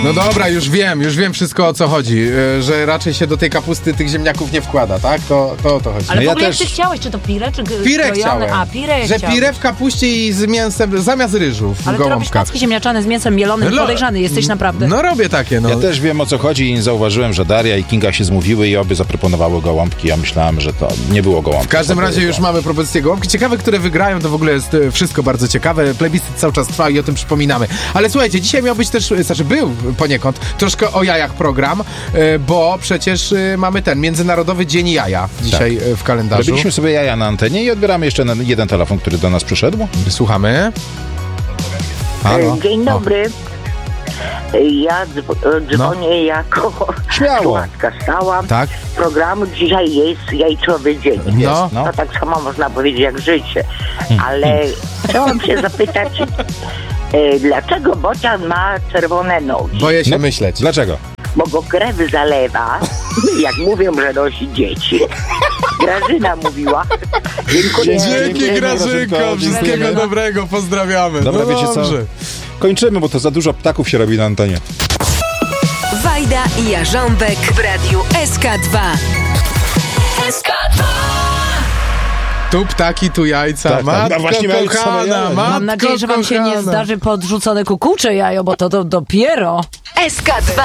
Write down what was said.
No dobra, już wiem wszystko, o co chodzi, że raczej się do tej kapusty tych ziemniaków nie wkłada, tak? To o to chodzi. Ale No w ogóle ja jak ty też- chciałeś, czy to pire, czy Pirę krojone? chciałem. A, pirę Że chciałeś. pirę w kapuście i z mięsem, zamiast ryżu w Ale ty robisz gołąbkach. placki ziemniaczane z mięsem mielonym, podejrzany jesteś naprawdę. No robię takie, no. Ja też wiem, o co chodzi i zauważyłem, że Daria i Kinga się zmówiły i obie zaproponowały gołąbki. Ja myślałem, że to nie było gołąbki. W każdym razie już mamy propozycje gołąbki. Ciekawe, które wygrają, to w ogóle jest wszystko bardzo ciekawe. Plebiscyt cały czas trwa i o tym przypominamy. Ale słuchajcie, dzisiaj miał być też, znaczy był poniekąd, troszkę o jajach program, bo przecież mamy ten Międzynarodowy Dzień Jaja dzisiaj w kalendarzu. Robiliśmy sobie jaja na antenie i odbieramy jeszcze jeden telefon, który do nas przyszedł. Słuchamy. Halo? Dzień dobry. Ja dzwonię jako Śmiało. słuchaczka stała Tak? programu. Dzisiaj jest jajcowy dzień. No. No. To tak samo można powiedzieć jak życie. Ale chciałam się zapytać, dlaczego bocian ma czerwone nogi? Boję się myśleć. Dlaczego? Bo go krew zalewa, jak mówią, że nosi dzieci. Grażyna mówiła. Dziękuję. Dzięki Grażynko, wszystkiego Dziękujemy. dobrego, pozdrawiamy. Dobra, no wiecie co? dobrze. Kończymy, bo to za dużo ptaków się robi na antenie. Wajda i Jarząbek w Radiu SK2. SK2. Tu ptaki, tu jajca. Tak, tak. Matko No właśnie miałem same kochana, jaja. matko Mam nadzieję, że wam się nie kochana. zdarzy podrzucone kukułcze jajo, bo to dopiero. SK2.